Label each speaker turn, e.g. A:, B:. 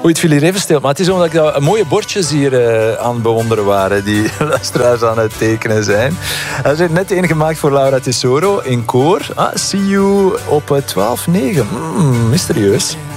A: Oei, het viel hier even stil. Maar het is omdat ik dat mooie bordjes hier aan het bewonderen waren. Die luisteraars aan het tekenen zijn. Hij is net één gemaakt voor Laura Tesoro in koor. See you op 12-9. Mysterieus.